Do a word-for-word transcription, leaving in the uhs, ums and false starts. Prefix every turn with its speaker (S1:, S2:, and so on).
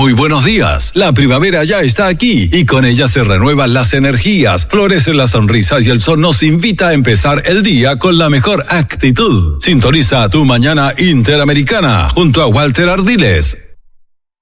S1: Muy buenos días. La primavera ya está aquí y con ella se renuevan las energías, florecen las sonrisas y el sol nos invita a empezar el día con la mejor actitud. Sintoniza tu mañana Interamericana junto a Walter Ardiles.